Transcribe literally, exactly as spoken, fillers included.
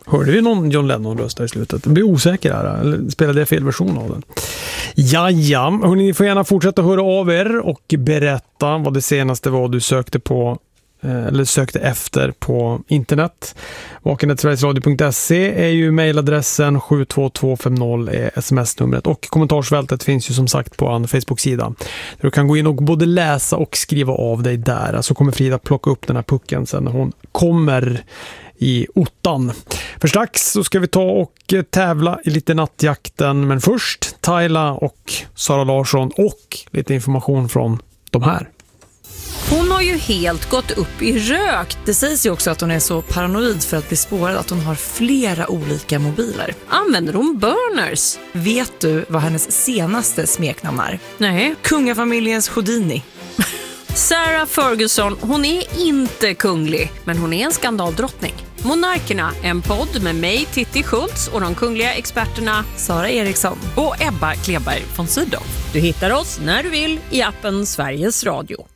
Hörde vi någon John Lennon-röst i slutet? Det blir osäker här. Eller spelade jag fel version av den? Ja, ja. Hörrni, ni får gärna fortsätta höra av er och berätta vad det senaste var du sökte på eller sökte efter på internet. vakenhetsradio punkt se är ju mejladressen, sju två två fem noll är sms-numret och kommentarsfältet finns ju som sagt på en Facebook-sida. Du kan gå in och både läsa och skriva av dig där. Så alltså kommer Frida plocka upp den här pucken sen när hon kommer i ottan. För strax så ska vi ta och tävla i lite nattjakten, men först Tyla och Sara Larsson och lite information från de här. Hon har ju helt gått upp i rök. Det sägs ju också att hon är så paranoid för att bli spårad att hon har flera olika mobiler. Använder hon burners? Vet du vad hennes senaste smeknamn är? Nej. Kungafamiljens Houdini. Sarah Ferguson, hon är inte kunglig, men hon är en skandaldrottning. Monarkerna, en podd med mig, Titti Schultz, och de kungliga experterna Sara Eriksson och Ebba Kleberg von Sydow. Du hittar oss när du vill i appen Sveriges Radio.